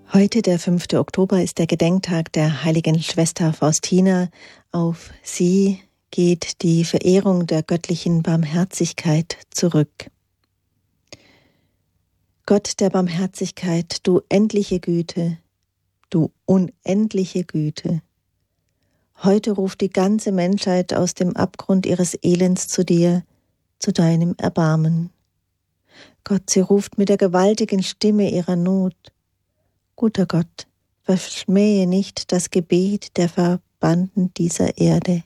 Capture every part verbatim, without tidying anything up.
Heute, der fünfte Oktober, ist der Gedenktag der heiligen Schwester Faustina. Auf sie geht die Verehrung der göttlichen Barmherzigkeit zurück. Gott der Barmherzigkeit, du endliche Güte, du unendliche Güte. Heute ruft die ganze Menschheit aus dem Abgrund ihres Elends zu dir, zu deinem Erbarmen. Gott, sie ruft mit der gewaltigen Stimme ihrer Not. Guter Gott, verschmähe nicht das Gebet der Verbannten dieser Erde.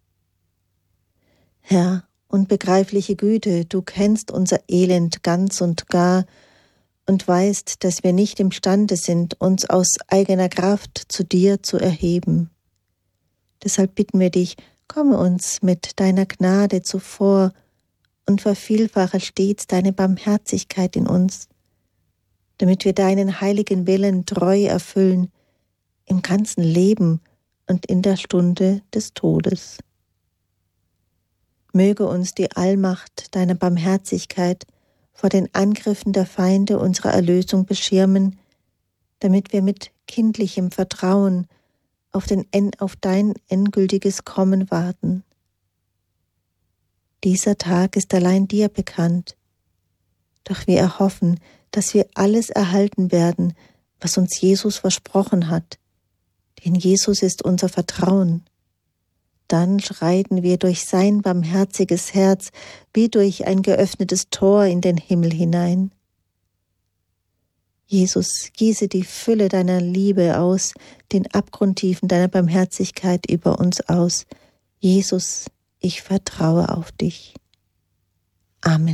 Herr, unbegreifliche Güte, du kennst unser Elend ganz und gar und weißt, dass wir nicht imstande sind, uns aus eigener Kraft zu dir zu erheben. Deshalb bitten wir dich, komme uns mit deiner Gnade zuvor und vervielfache stets deine Barmherzigkeit in uns, damit wir deinen heiligen Willen treu erfüllen, im ganzen Leben und in der Stunde des Todes. Möge uns die Allmacht deiner Barmherzigkeit vor den Angriffen der Feinde unserer Erlösung beschirmen, damit wir mit kindlichem Vertrauen auf, den, auf dein endgültiges Kommen warten. Dieser Tag ist allein dir bekannt, doch wir erhoffen, dass wir alles erhalten werden, was uns Jesus versprochen hat, denn Jesus ist unser Vertrauen. Dann schreiten wir durch sein barmherziges Herz wie durch ein geöffnetes Tor in den Himmel hinein. Jesus, gieße die Fülle deiner Liebe aus, den Abgrundtiefen deiner Barmherzigkeit über uns aus. Jesus, ich vertraue auf dich. Amen.